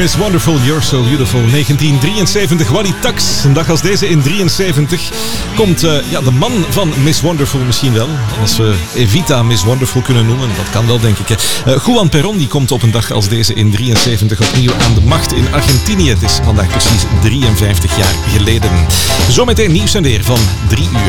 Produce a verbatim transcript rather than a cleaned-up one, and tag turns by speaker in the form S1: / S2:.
S1: Miss Wonderful, You're So Beautiful. negentien drieënzeventig, Wally Tax. Een dag als deze in drieënzeventig komt uh, ja, de man van Miss Wonderful misschien wel. Als we Evita Miss Wonderful kunnen noemen. Dat kan wel, denk ik. Hè. Uh, Juan Perón die komt op een dag als deze in drieënzeventig opnieuw aan de macht in Argentinië. Het is vandaag precies drieënvijftig jaar geleden. Zometeen nieuws en weer van drie uur.